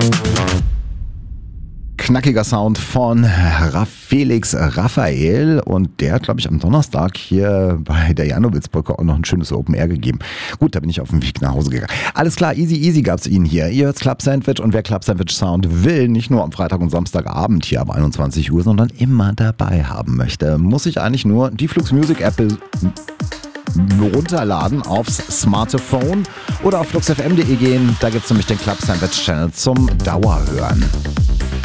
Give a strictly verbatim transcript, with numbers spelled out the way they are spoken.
Knackiger Sound von Felix Raphael und der hat, glaube ich, am Donnerstag hier bei der Janowitzbrücke auch noch ein schönes Open Air gegeben. Gut, da bin ich auf dem Weg nach Hause gegangen. Alles klar, easy, easy gab's Ihnen hier. Ihr hört Club Sandwich und wer Club Sandwich Sound will, nicht nur am Freitag und Samstagabend hier ab einundzwanzig Uhr, sondern immer dabei haben möchte, muss ich eigentlich nur die Flux Music App runterladen aufs Smartphone oder auf flux f m punkt de gehen. Da gibt's nämlich den Club Sandwich Channel zum Dauerhören.